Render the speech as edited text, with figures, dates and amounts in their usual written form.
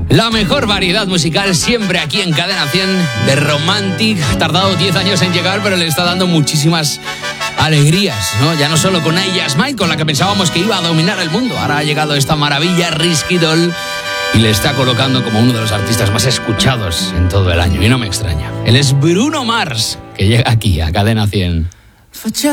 La mejor variedad musical siempre aquí en Cadena 100 de Romantic. Ha tardado 10 años en llegar, pero le está dando muchísimas alegrías, ¿no? Ya no solo con I Just Might, con la que pensábamos que iba a dominar el mundo. Ahora ha llegado esta maravilla, Risky Doll, y le está colocando como uno de los artistas más escuchados en todo el año. Y no me extraña. Él es Bruno Mars, que llega aquí a Cadena 100.